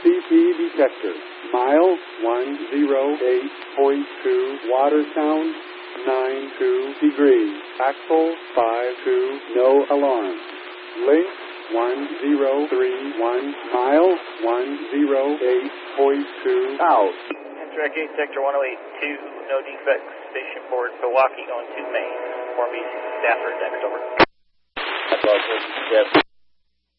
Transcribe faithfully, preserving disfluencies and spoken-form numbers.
C P detector. Mile one oh eight point two, water sound nine two degrees. Axle five two, no alarm. Link one oh three one, mile one oh eight point two out. Direct sector one oh eight two, no defects, station board, Milwaukee, going to Maine. For me, Stafford, Denver, over.